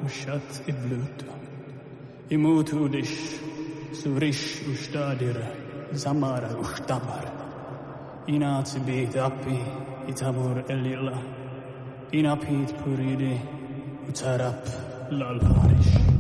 ushat ibluto. Imut udish, surish ustadir, zamara ustamar. Inat bit api, itamur elila. Inapit puride, utarap lalharish.